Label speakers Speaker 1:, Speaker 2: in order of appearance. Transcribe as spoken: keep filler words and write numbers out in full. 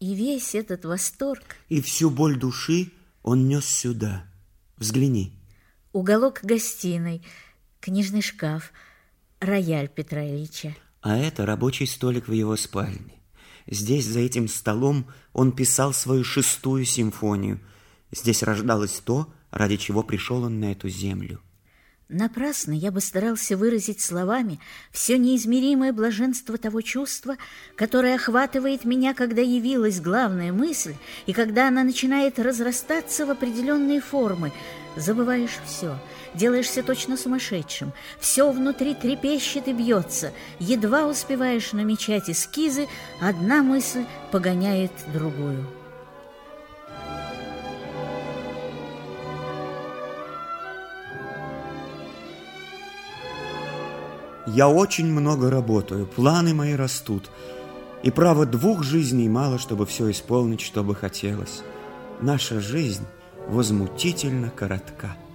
Speaker 1: И весь этот восторг...
Speaker 2: И всю боль души он нес сюда. Взгляни.
Speaker 1: Уголок гостиной, книжный шкаф, рояль Петра Ильича.
Speaker 2: А это рабочий столик в его спальне. Здесь, за этим столом, он писал свою шестую симфонию. Здесь рождалось то, ради чего пришел он на эту землю.
Speaker 1: Напрасно я бы старался выразить словами все неизмеримое блаженство того чувства, которое охватывает меня, когда явилась главная мысль, и когда она начинает разрастаться в определенные формы. Забываешь все, делаешься точно сумасшедшим, все внутри трепещет и бьется, едва успеваешь намечать эскизы, одна мысль погоняет другую.
Speaker 2: Я очень много работаю, планы мои растут. И право, двух жизней мало, чтобы все исполнить, что бы хотелось. Наша жизнь возмутительно коротка.